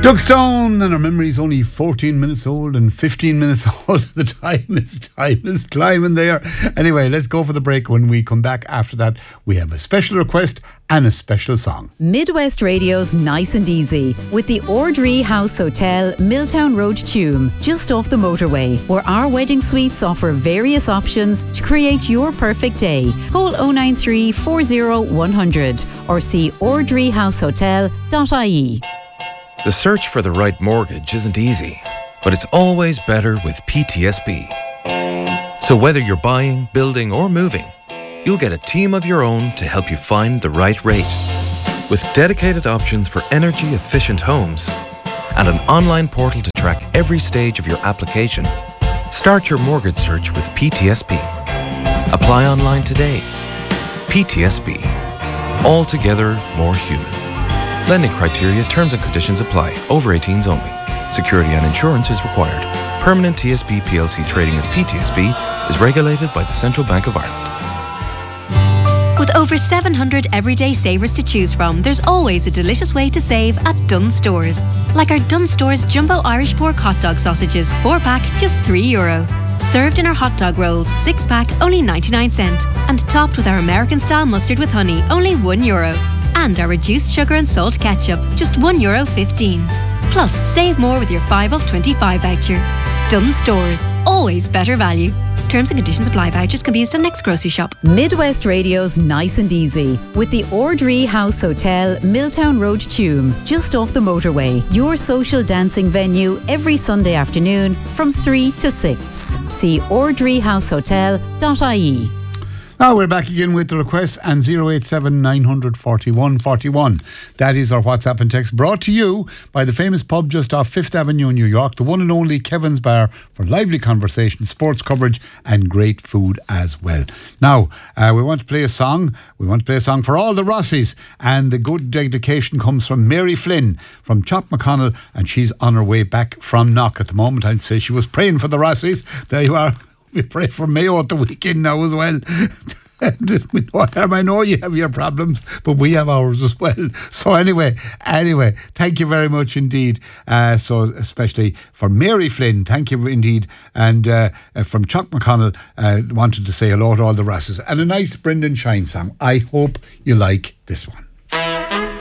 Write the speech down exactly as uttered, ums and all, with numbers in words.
Doug Stone, and our memory's only fourteen minutes old and fifteen minutes old. The time is time is climbing there. Anyway, let's go for the break. When we come back after that, we have a special request and a special song. Midwest Radio's Nice and Easy with the Ordree House Hotel, Milltown Road, Tuam, just off the motorway, where our wedding suites offer various options to create your perfect day. Call oh nine three, four oh, one hundred or see ordree house hotel dot I E. The search for the right mortgage isn't easy, but it's always better with P T S B. So whether you're buying, building or moving, you'll get a team of your own to help you find the right rate. With dedicated options for energy-efficient homes and an online portal to track every stage of your application, start your mortgage search with P T S B. Apply online today. P T S B. Altogether more human. Lending criteria, terms and conditions apply. Over eighteens only. Security and insurance is required. Permanent T S B P L C trading as P T S B is regulated by the Central Bank of Ireland. With over seven hundred everyday savers to choose from, there's always a delicious way to save at Dunnes Stores. Like our Dunnes Stores Jumbo Irish Pork Hot Dog Sausages, four pack, just three euro. Served in our hot dog rolls, six pack, only ninety-nine cent. And topped with our American style mustard with honey, only one euro. And our reduced sugar and salt ketchup, just one euro fifteen. Plus, save more with your five off twenty-five voucher. Dunnes Stores, always better value. Terms and conditions apply. Vouchers can be used on next grocery shop. Midwest Radio's Nice and Easy with the Ordree House Hotel, Milltown Road, Tuam, just off the motorway. Your social dancing venue every Sunday afternoon from three to six. See ordree house hotel dot I E. Now we're back again with the request and oh eight seven, nine four one, four one. That is our WhatsApp and text, brought to you by the famous pub just off Fifth Avenue in New York, the one and only Kevin's Bar, for lively conversation, sports coverage and great food as well. Now, uh, we want to play a song. We want to play a song for all the Rossies, and the good dedication comes from Mary Flynn from Chop McConnell, and she's on her way back from Knock at the moment. I'd say she was praying for the Rossies. There you are. We pray for Mayo at the weekend now as well. I know you have your problems, but we have ours as well. So anyway, anyway, thank you very much indeed. Uh, so especially for Mary Flynn, thank you indeed. And uh, from Chuck McConnell, uh, wanted to say hello to all the Rosses. And a nice Brendan Shine song. I hope you like this one.